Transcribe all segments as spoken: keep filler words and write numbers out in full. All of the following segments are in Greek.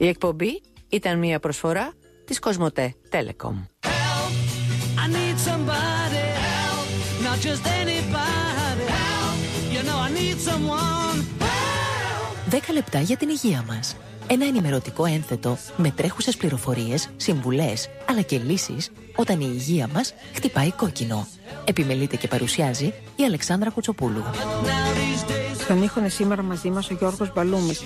Η εκπομπή ήταν μια προσφορά της Κοσμοτέ Telecom. Δέκα λεπτά για την υγεία μας. Ένα ενημερωτικό ένθετο με τρέχουσες πληροφορίες, συμβουλές, αλλά και λύσεις όταν η υγεία μας χτυπάει κόκκινο. Επιμελείται και παρουσιάζει η Αλεξάνδρα Κουτσοπούλου. Στον ήχο είναι σήμερα μαζί μας ο Γιώργος Μπαλούμης.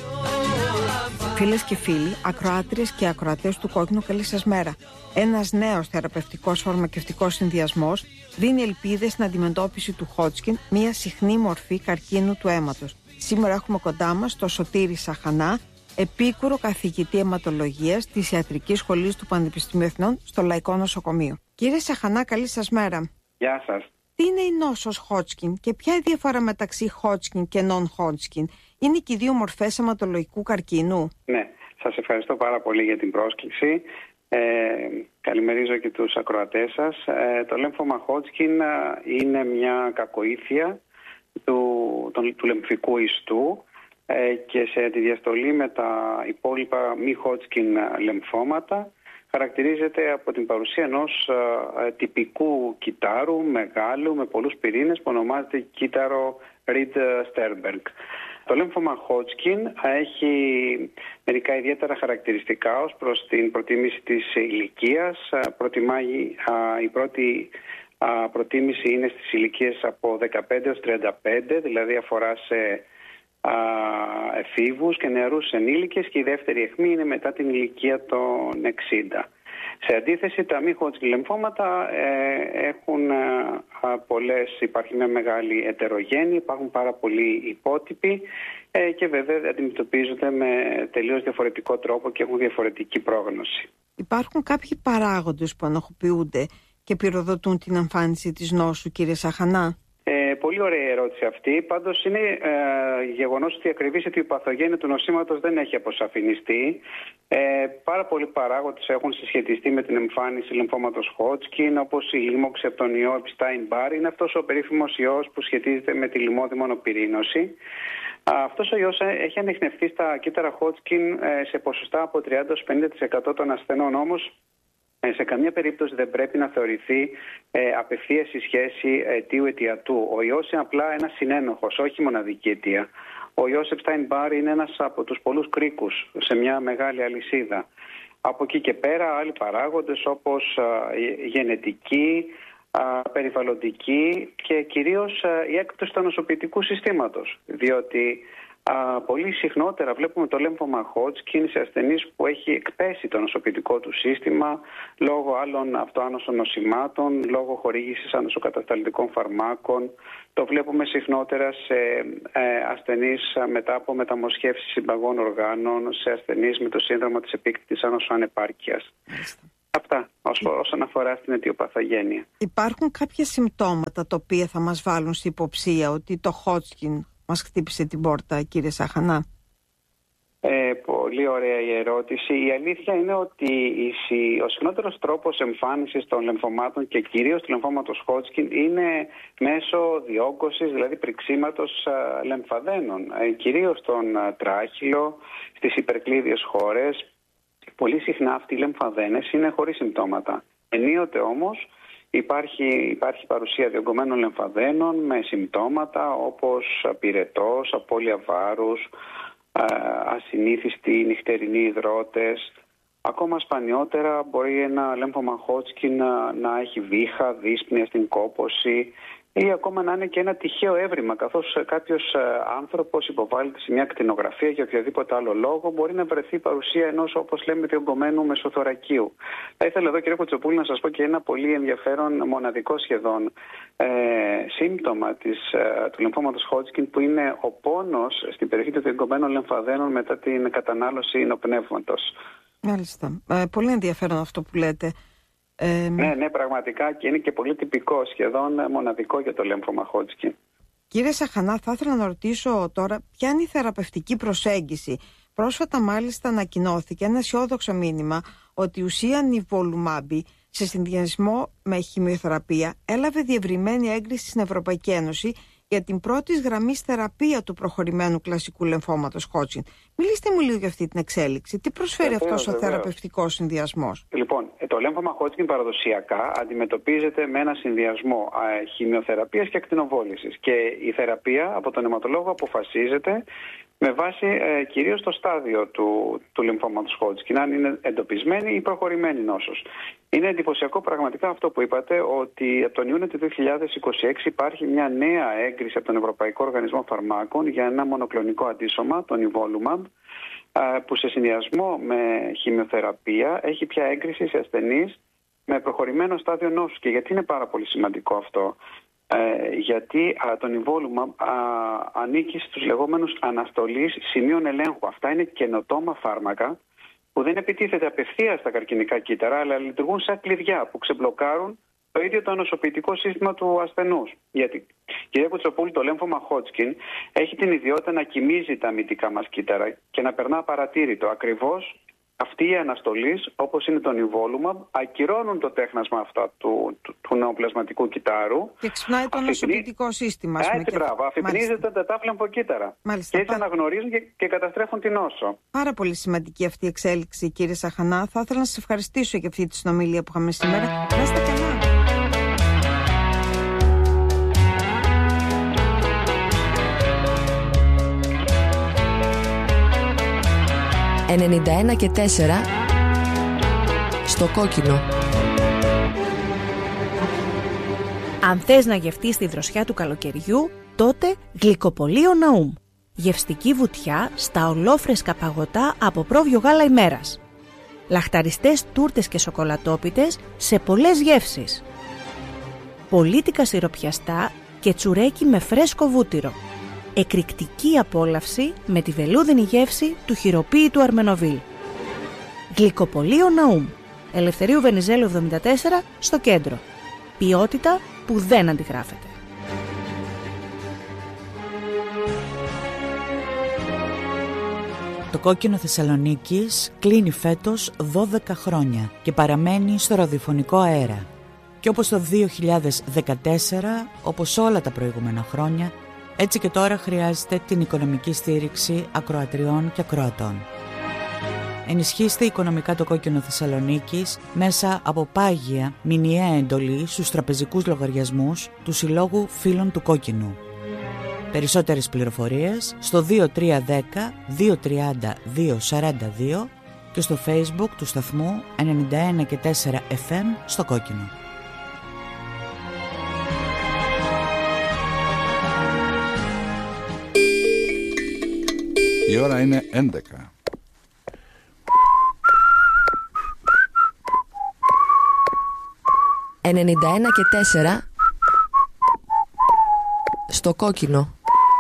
Φίλες και φίλοι, ακροάτριες και ακροατές του Κόκκινου, καλή σας μέρα. Ένας νέος θεραπευτικός φαρμακευτικός συνδυασμός δίνει ελπίδες στην αντιμετώπιση του Χότσκιν, μια συχνή μορφή καρκίνου του αίματος. Σήμερα έχουμε κοντά μας τον Σωτήρη Σαχανά, επίκουρο καθηγητή αιματολογίας της Ιατρικής Σχολής του Πανεπιστημίου Εθνών στο Λαϊκό Νοσοκομείο. Κύριε Σαχανά, καλή σας μέρα. Γεια σας. Τι είναι η νόσος Χότσκιν και ποια είναι η διαφορά μεταξύ Χότσκιν και non-Χότσκιν? Είναι και οι δύο μορφές αιματολογικού καρκίνου? Ναι, σας ευχαριστώ πάρα πολύ για την πρόσκληση. Ε, καλημερίζω και τους ακροατές σας. Ε, το λέμφωμα Χότσκιν είναι μια κακοήθεια του, του, του λεμφικού ιστού ε, και σε αντιδιαστολή με τα υπόλοιπα μη Χότσκιν λεμφώματα χαρακτηρίζεται από την παρουσία ενός ε, τυπικού κυτάρου μεγάλου με πολλούς πυρήνες που ονομάζεται κύτταρο Reed-Sternberg. Το λέμφωμα Χότσκιν έχει μερικά ιδιαίτερα χαρακτηριστικά ως προς την προτίμηση της ηλικίας. Προτιμάει, η πρώτη προτίμηση είναι στις ηλικίες από δεκαπέντε έως τριάντα πέντε, δηλαδή αφορά σε εφήβους και νεαρούς ενήλικες, και η δεύτερη αιχμή είναι μετά την ηλικία των εξήντα. Σε αντίθεση, τα μη Χότσκιν λεμφώματα ε, έχουν ε, πολλές, υπάρχει μια μεγάλη ετερογένεια, υπάρχουν πάρα πολλοί υπότυποι ε, και βέβαια αντιμετωπίζονται με τελείως διαφορετικό τρόπο και έχουν διαφορετική πρόγνωση. Υπάρχουν κάποιοι παράγοντες που ανοχοποιούνται και πυροδοτούν την εμφάνιση της νόσου, κύριε Σαχανά? Ε, πολύ ωραία ερώτηση αυτή. Πάντως είναι ε, γεγονός ότι ακριβής αιτιοπαθογένεια του νοσήματος δεν έχει αποσαφινιστεί. Ε, πάρα πολλοί παράγοντες έχουν συσχετιστεί με την εμφάνιση λεμφώματος Χότσκιν, όπως η λίμωξη από τον ιό Epstein-Barr. Είναι αυτός ο περίφημος ιός που σχετίζεται με τη λιμώδη μονοπυρήνωση. Αυτός ο ιός έχει ανιχνευτεί στα κύτταρα Χότσκιν σε ποσοστά από τριάντα έως πενήντα τοις εκατό των ασθενών, όμως σε καμία περίπτωση δεν πρέπει να θεωρηθεί ε, απευθείας η σχέση αιτίου αιτιατού. Ο ιός είναι απλά ένας συνένοχος, όχι μοναδική αιτία. Ο ιός Epstein-Barr είναι ένας από τους πολλούς κρίκους σε μια μεγάλη αλυσίδα. Από εκεί και πέρα άλλοι παράγοντες όπως α, γενετική, α, περιβαλλοντική και κυρίως α, η έκπτωση του νοσοποιητικού συστήματος. Διότι Α, πολύ συχνότερα βλέπουμε το λέμφωμα Χότσκιν σε ασθενείς που έχει εκπέσει το νοσοποιητικό του σύστημα λόγω άλλων αυτοάνωσων νοσημάτων, λόγω χορήγησης ανοσοκατασταλτικών φαρμάκων. Το βλέπουμε συχνότερα σε ε, ασθενείς μετά από μεταμοσχεύσεις συμπαγών οργάνων, σε ασθενείς με το σύνδρομο της επίκτητης άνοσο-ανεπάρκειας. Αυτά όσον αφορά στην αιτιοπαθογένεια. Υπάρχουν κάποια συμπτώματα τα οποία θα μας βάλουν στην υποψία ότι το Χότσκιν μας χτύπησε την πόρτα, κύριε Σαχανά? Ε, πολύ ωραία η ερώτηση. Η αλήθεια είναι ότι ο συχνότερος τρόπος εμφάνισης των λεμφωμάτων και κυρίως του λεμφώματος Χότσκιν είναι μέσω διόγκωσης, δηλαδή πριξίματος λεμφαδένων, ε, κυρίως στον τράχυλο, στις υπερκλίδιες χώρες. Πολύ συχνά αυτοί οι λεμφαδένες είναι χωρίς συμπτώματα. Ενίοτε όμως Υπάρχει, υπάρχει παρουσία διωγγωμένων λεμφαδένων με συμπτώματα όπως πυρετός, απώλεια βάρους, ασυνήθιστοι νυχτερινοί υδρότες. Ακόμα σπανιότερα μπορεί ένα λέμφωμα Χότσκιν να, να έχει βήχα, δύσπνοια στην κόπωση ή ακόμα να είναι και ένα τυχαίο έβριμα, καθώς κάποιος άνθρωπος υποβάλλεται σε μια κτηνογραφία για οποιοδήποτε άλλο λόγο, μπορεί να βρεθεί παρουσία ενός, όπως λέμε, διωγγωμένου μεσοθωρακίου. Θα ήθελα εδώ, κύριε Κουτσοπούλου, να σας πω και ένα πολύ ενδιαφέρον, μοναδικό σχεδόν ε, σύμπτωμα της, ε, του λεμφώματος Χότσκιν, που είναι ο πόνος στην περιοχή των διωγγωμένων λεμφαδένων μετά την κατανάλωση ινοπνεύματος. Μάλιστα. Ε, πολύ ενδιαφέρον αυτό που λέτε. Ε, ναι, ναι, πραγματικά, και είναι και πολύ τυπικό, σχεδόν μοναδικό για το λέμφωμα Χότσκιν. Κύριε Σαχανά, θα ήθελα να ρωτήσω τώρα ποια είναι η θεραπευτική προσέγγιση. Πρόσφατα μάλιστα ανακοινώθηκε ένα αισιόδοξο μήνυμα ότι η ουσία Nivolumab σε συνδυασμό με χημειοθεραπεία έλαβε διευρυμένη έγκριση στην Ευρωπαϊκή Ένωση για την πρώτη γραμμή θεραπεία του προχωρημένου κλασικού λεμφώματος Χότζκιν. Μιλήστε μου λίγο για αυτή την εξέλιξη. Τι προσφέρει βεβαίως, αυτός ο βεβαίως. θεραπευτικός συνδυασμός? Λοιπόν, το λέμφωμα Χότζκιν παραδοσιακά αντιμετωπίζεται με ένα συνδυασμό χημειοθεραπείας και ακτινοβόλησης. Και η θεραπεία από τον αιματολόγο αποφασίζεται με βάση ε, κυρίως το στάδιο του, του λυμφώματος Χότζκιν, αν είναι εντοπισμένη ή προχωρημένη νόσος. Είναι εντυπωσιακό πραγματικά αυτό που είπατε, ότι από τον Ιούνιο του δύο χιλιάδες είκοσι έξι υπάρχει μια νέα έγκριση από τον Ευρωπαϊκό Οργανισμό Φαρμάκων για ένα μονοκλονικό αντίσωμα, τον Nivolumab, που σε συνδυασμό με χημειοθεραπεία έχει πια έγκριση σε ασθενείς με προχωρημένο στάδιο νόσου. Και γιατί είναι πάρα πολύ σημαντικό αυτό? Ε, γιατί α, το Nivolumab α, ανήκει στους λεγόμενους αναστολής σημείων ελέγχου. Αυτά είναι καινοτόμα φάρμακα που δεν επιτίθεται απευθείας στα καρκινικά κύτταρα, αλλά λειτουργούν σαν κλειδιά που ξεμπλοκάρουν το ίδιο το νοσοποιητικό σύστημα του ασθενούς. Γιατί, κυρία Κουτσοπούλη, το λέμφωμα Χότζκιν έχει την ιδιότητα να κοιμίζει τα αμυντικά μας κύτταρα και να περνά παρατήρητο. Ακριβώς αυτοί οι αναστολείς, όπως είναι το Nivolumab, ακυρώνουν το τέχνασμα αυτά του, του, του νεοπλασματικού κυτάρου. Και ξυπνάει το νοσοποιητικό σύστημα. Έτσι, και... μπράβο. Αφυπνίζεται τα τάφλεμφοκύτταρα. Και έτσι αναγνωρίζουν και, και καταστρέφουν την νόσο. Πάρα πολύ σημαντική αυτή η εξέλιξη, κύριε Σαχανά. Θα ήθελα να σας ευχαριστήσω για αυτή τη συνομιλία που είχαμε σήμερα. Να είστε καλά. ενενήντα ένα και τέσσερα στο κόκκινο. Αν θες να γευτείς τη δροσιά του καλοκαιριού, τότε γλυκοπολείο Ναούμ. Γευστική βουτιά στα ολόφρεσκα παγωτά από πρόβιο γάλα ημέρας. Λαχταριστές τούρτες και σοκολατόπιτες σε πολλές γεύσεις. Πολίτικα σιροπιαστά και τσουρέκι με φρέσκο βούτυρο. Εκρηκτική απόλαυση με τη βελούδινη γεύση του χειροποίητου Αρμενοβίλ. Γλυκοπολείο Ναούμ. Ελευθερίου Βενιζέλου εβδομήντα τέσσερα στο κέντρο. Ποιότητα που δεν αντιγράφεται. Το κόκκινο Θεσσαλονίκης κλείνει φέτος δώδεκα χρόνια και παραμένει στο ραδιοφωνικό αέρα. Και όπως το δύο χιλιάδες δεκατέσσερα, όπως όλα τα προηγούμενα χρόνια, έτσι και τώρα χρειάζεται την οικονομική στήριξη ακροατριών και ακροατών. Ενισχύστε οικονομικά το κόκκινο Θεσσαλονίκης μέσα από πάγια μηνιαία εντολή στους τραπεζικούς λογαριασμούς του Συλλόγου Φίλων του Κόκκινου. Περισσότερες πληροφορίες στο δύο τρία ένα μηδέν δύο τρία μηδέν δύο τέσσερα δύο και στο Facebook του σταθμού ενενήντα ένα και τέσσερα εφ εμ στο Κόκκινο. Η ώρα είναι έντεκα. ενενήντα ένα και τέσσερα στο κόκκινο.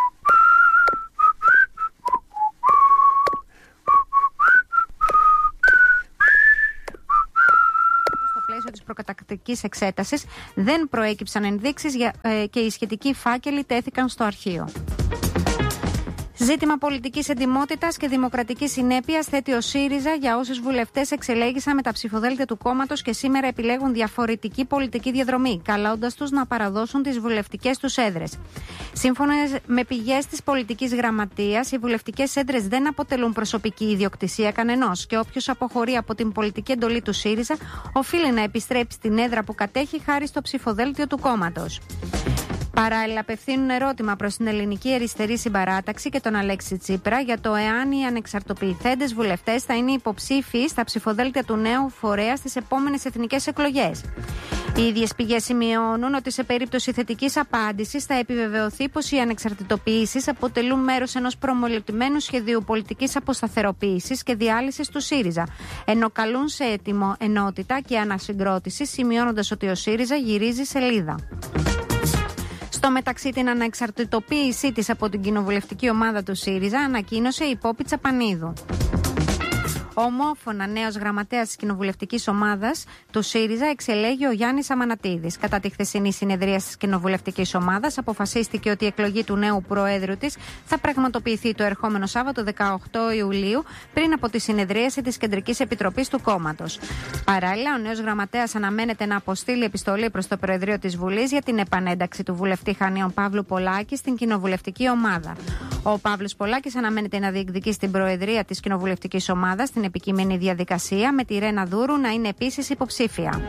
Στο πλαίσιο της προκατακτικής εξέτασης δεν προέκυψαν ενδείξεις για, ε, και οι σχετικοί φάκελοι τέθηκαν στο αρχείο. Ζήτημα πολιτικής εντιμότητας και δημοκρατικής συνέπειας θέτει ο ΣΥΡΙΖΑ για όσους βουλευτές εξελέγησαν με τα ψηφοδέλτια του κόμματος και σήμερα επιλέγουν διαφορετική πολιτική διαδρομή, καλώντας τους να παραδώσουν τις βουλευτικές τους έδρες. Σύμφωνα με πηγές της πολιτικής γραμματείας, οι βουλευτικές έδρες δεν αποτελούν προσωπική ιδιοκτησία κανενός και όποιος αποχωρεί από την πολιτική εντολή του ΣΥΡΙΖΑ οφείλει να επιστρέψει στην έδρα που κατέχει χάρη στο ψηφοδέλτιο του κόμματος. Παράλληλα, απευθύνουν ερώτημα προς την Ελληνική Αριστερή Συμπαράταξη και τον Αλέξη Τσίπρα για το εάν οι ανεξαρτοποιηθέντες βουλευτές θα είναι υποψήφιοι στα ψηφοδέλτια του νέου φορέα στις επόμενες εθνικές εκλογές. Οι ίδιες πηγές σημειώνουν ότι σε περίπτωση θετικής απάντησης θα επιβεβαιωθεί πως οι ανεξαρτητοποιήσεις αποτελούν μέρος ενός προμολυτημένου σχεδίου πολιτικής αποσταθεροποίησης και διάλυσης του ΣΥΡΙΖΑ, ενώ καλούν σε έτοιμο ενότητα και ανασυγκρότηση, σημειώνοντας ότι ο ΣΥΡΙΖΑ γυρίζει σελίδα. Στο μεταξύ, την ανεξαρτητοποίησή της από την κοινοβουλευτική ομάδα του ΣΥΡΙΖΑ ανακοίνωσε η Πόπη Τσαπανίδου. Ομόφωνα νέος γραμματέας της κοινοβουλευτικής ομάδας του ΣΥΡΙΖΑ εξελέγει ο Γιάννης Αμανατίδης. Κατά τη χθεσινή συνεδρία της κοινοβουλευτικής ομάδας αποφασίστηκε ότι η εκλογή του νέου προέδρου της θα πραγματοποιηθεί το ερχόμενο Σάββατο δεκαοκτώ Ιουλίου πριν από τη συνεδρίαση της Κεντρικής Επιτροπής του κόμματος. Παράλληλα, ο νέος γραμματέας αναμένεται να αποστείλει επιστολή προς το Προεδρείο της Βουλής για την επανένταξη του βουλευτή Χανίων Παύλου Πολάκη στην κοινοβουλευτική ομάδα. Ο Παύλος Πολάκης αναμένεται να διεκδικήσει την προεδρία της κοινοβουλευτικής ομάδας στην επικείμενη διαδικασία, με τη Ρένα Δούρου να είναι επίσης υποψήφια.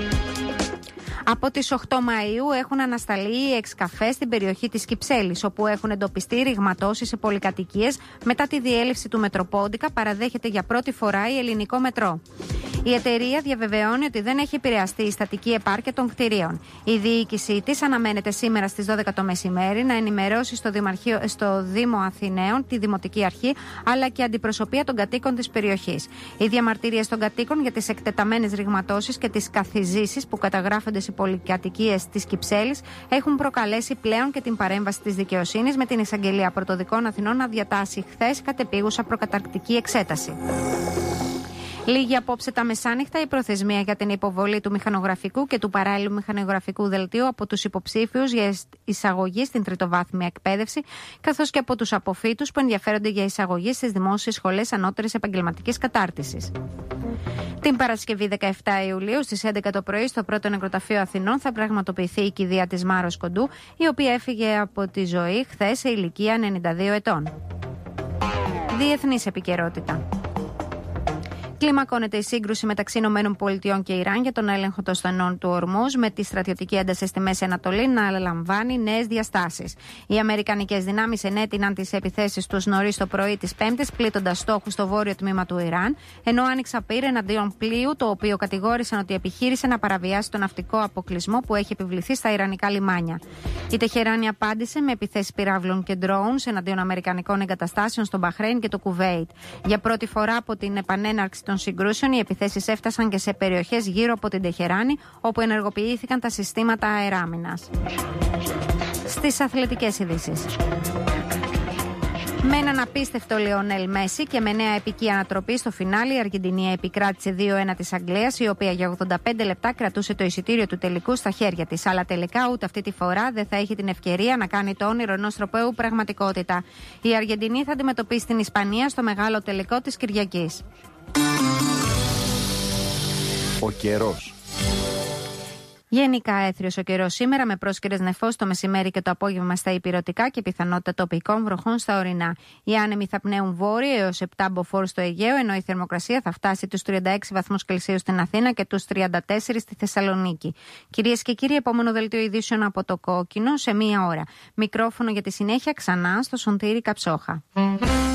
Από τις οκτώ Μαΐου έχουν ανασταλεί οι εξκαφές στην περιοχή της Κυψέλης, όπου έχουν εντοπιστεί ρηγματώσεις σε πολυκατοικίες μετά τη διέλευση του Μετροπόντικα, παραδέχεται για πρώτη φορά η Ελληνικό Μετρό. Η εταιρεία διαβεβαιώνει ότι δεν έχει επηρεαστεί η στατική επάρκεια των κτηρίων. Η διοίκησή της αναμένεται σήμερα στις δώδεκα το μεσημέρι να ενημερώσει στο, στο Δήμο Αθηναίων, τη Δημοτική Αρχή, αλλά και αντιπροσωπεία των κατοίκων της περιοχής. Οι διαμαρτυρίες των κατοίκων για τις εκτεταμένες ρηγματώσεις και τις καθιζήσεις που καταγράφονται σε πολυκατοικίες της Κυψέλης έχουν προκαλέσει πλέον και την παρέμβαση της δικαιοσύνης, με την Εισαγγελία Πρωτοδικών Αθηνών να διατάσει χθες κατεπίγουσα προκαταρκτική εξέταση. Λίγη απόψε τα μεσάνυχτα η προθεσμία για την υποβολή του μηχανογραφικού και του παράλληλου μηχανογραφικού δελτίου από τους υποψήφιους για εισαγωγή στην τριτοβάθμια εκπαίδευση, καθώς και από τους αποφύτους που ενδιαφέρονται για εισαγωγή στις δημόσιες σχολές ανώτερης επαγγελματικής κατάρτισης. Την Παρασκευή δεκαεπτά Ιουλίου στις έντεκα το πρωί στο Πρώτο Νεκροταφείο Αθηνών θα πραγματοποιηθεί η κηδεία της Μάρος Κοντού, η οποία έφυγε από τη ζωή χθες σε ηλικία ενενήντα δύο ετών. Διεθνής επικαιρότητα. Κλιμακώνεται η σύγκρουση μεταξύ ΗΠΑ και Ιράν για τον έλεγχο των στενών του Ορμούζ, με τη στρατιωτική ένταση στη Μέση Ανατολή να λαμβάνει νέες διαστάσεις. Οι αμερικανικές δυνάμεις ενέτειναν τις επιθέσεις τους νωρίς το πρωί της Πέμπτης, πλήττοντας στόχους στο βόρειο τμήμα του Ιράν, ενώ άνοιξα πύρ εναντίον πλοίου, το οποίο κατηγόρησαν ότι επιχείρησε να παραβιάσει τον ναυτικό αποκλεισμό που έχει επιβληθεί στα ιρανικά λιμάνια. Η Τεχεράνη απάντησε με επιθέσεις πυράβλων και drones εναντίον αμερικανικών εγκαταστάσεων στο Μπαχρέιν και το Κουβέιτ. Για πρώτη φορά από την επανέναρξη των συγκρούσεων, οι επιθέσεις έφτασαν και σε περιοχές γύρω από την Τεχεράνη, όπου ενεργοποιήθηκαν τα συστήματα αεράμινας. Στις αθλητικές ειδήσεις. Με έναν απίστευτο Λιονέλ Μέση και με νέα επική ανατροπή στο φινάλι, η Αργεντινή επικράτησε δύο ένα της Αγγλίας, η οποία για ογδόντα πέντε λεπτά κρατούσε το εισιτήριο του τελικού στα χέρια της. Αλλά τελικά ούτε αυτή τη φορά δεν θα έχει την ευκαιρία να κάνει το όνειρο ενός τροπαίου πραγματικότητα. Η Αργεντινή θα αντιμετωπίσει την Ισπανία στο μεγάλο τελικό της Κυριακής. Ο καιρός. Γενικά έθριος ο καιρός σήμερα, με πρόσκαιρες νεφώσεις το μεσημέρι και το απόγευμα στα ηπειρωτικά και πιθανότητα τοπικών βροχών στα ορεινά. Οι άνεμοι θα πνέουν βόρεια έως επτά μποφόρ στο Αιγαίο, ενώ η θερμοκρασία θα φτάσει τους τριάντα έξι βαθμούς Κελσίου στην Αθήνα και τους τριάντα τέσσερα στη Θεσσαλονίκη. Κυρίες και κύριοι, επόμενο δελτίο ειδήσεων από το Κόκκινο σε μία ώρα. Μικρόφωνο για τη συνέχεια ξανά στο Σωτήρη Καψόχα.